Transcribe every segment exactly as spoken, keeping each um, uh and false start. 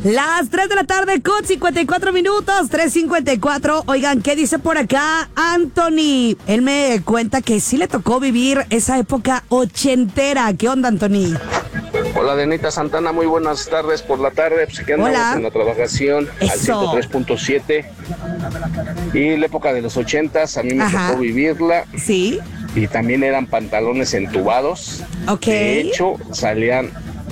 Las tres de la tarde con cincuenta y cuatro minutos, tres cincuenta y cuatro. Oigan, ¿qué dice por acá Anthony? Él me cuenta que sí le tocó vivir esa época ochentera. ¿Qué onda, Anthony? Hola, Denita Santana, muy buenas tardes por la tarde. Pues aquí andamos Hola. en la trabajación Eso. al ciento tres punto siete. Y la época de los ochentas, a mí me Ajá. tocó vivirla. Sí. Y también eran pantalones entubados. Ok. De hecho, salían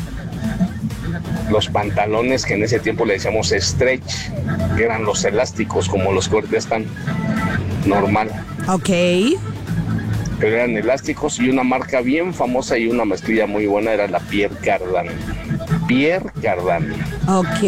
los pantalones que en ese tiempo le decíamos stretch, que eran los elásticos, como los que ahorita están normal. Ok. Pero eran elásticos, y una marca bien famosa y una mezclilla muy buena era la Pierre Cardin. Pierre Cardin. Ok.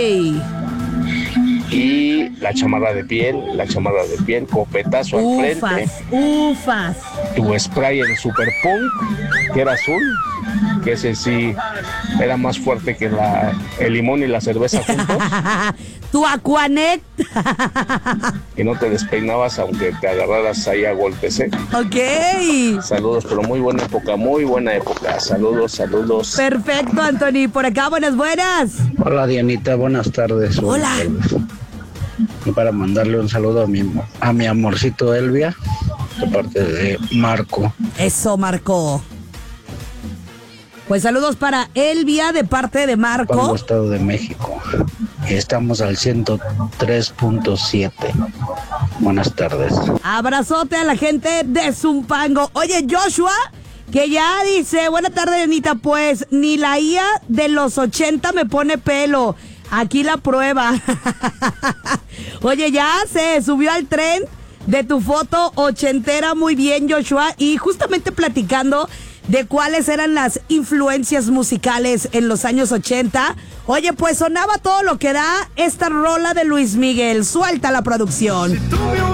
Y la chamarra de piel, la chamarra de piel, copetazo al Ufas, frente, ufas. tu spray en Super Punk, que era azul, que ese sí era más fuerte que la, el limón y la cerveza juntos, Tu Aquanet. y no te despeinabas aunque te agarraras ahí a golpes, ¿eh? Ok. Saludos, pero muy buena época, muy buena época. Saludos, saludos. Perfecto, Anthony. Por acá, buenas, buenas. Hola Dianita, buenas tardes. Hola. Buenas tardes. Y para mandarle un saludo a mi, a mi amorcito Elvia, de parte de Marco. Eso, Marco. Pues saludos para Elvia de parte de Pango, Marco. Estado de México. Estamos al ciento tres punto siete. Buenas tardes. Abrazote a la gente de Zumpango. Oye, Joshua, que ya dice, buena tarde, Anita, pues ni la I A de los ochenta me pone pelo. Aquí la prueba. Oye, ya se subió al tren de tu foto ochentera. Muy bien, Joshua. Y justamente platicando de cuáles eran las influencias musicales en los años ochenta. Oye, pues sonaba todo lo que da esta rola de Luis Miguel. Suelta la producción.